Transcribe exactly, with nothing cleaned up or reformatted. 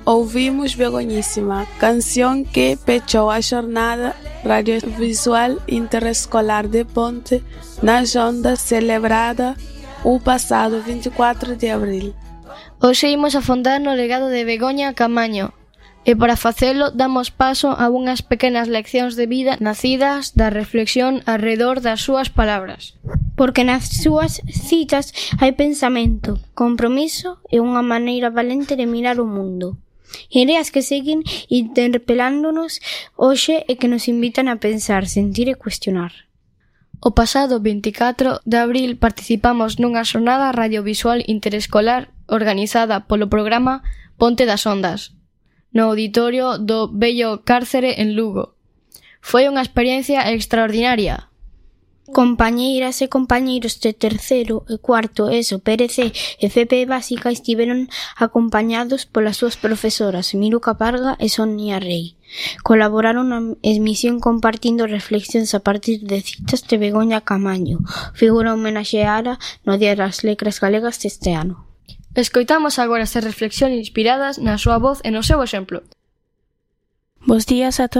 ouvimos Begoñísima, canción que pechou a xornada radiovisual interescolar de Ponte nas ondas celebrada o pasado vinte e catro de abril. Hoxe imos afondar no legado de Begoña Caamaño e para facelo damos paso a unhas pequenas leccións de vida nacidas da reflexión arredor das súas palabras. Porque nas súas citas hai pensamento, compromiso e unha maneira valente de mirar o mundo. Ideas que seguen interpelándonos hoxe e que nos invitan a pensar, sentir e cuestionar. O pasado vinte e catro de abril participamos nunha xornada radiovisual interescolar organizada polo programa Ponte das Ondas, no auditorio do Vello Cárcere en Lugo. Foi unha experiencia extraordinaria. Compañeiras e compañeiros de terceiro e cuarto ESO, P R C e F P Básica estiveron acompañados polas súas profesoras Miruca Parga e Sonia Rei. Colaboraron na emisión compartindo reflexións a partir de citas de Begoña Caamaño, figura homenaxeada no Día das Letras Galegas deste ano. Escoitamos agora estas reflexións inspiradas na súa voz e no seu exemplo. Bos días a todos.